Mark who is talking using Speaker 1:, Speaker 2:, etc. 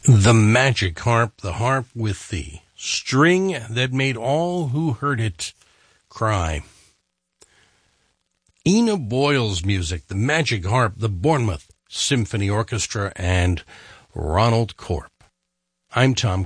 Speaker 1: The Magic Harp, the harp with the string that made all who heard it cry. Ina Boyle's music, the Magic Harp, the Bournemouth Symphony Orchestra, and Ronald Corp. I'm Tom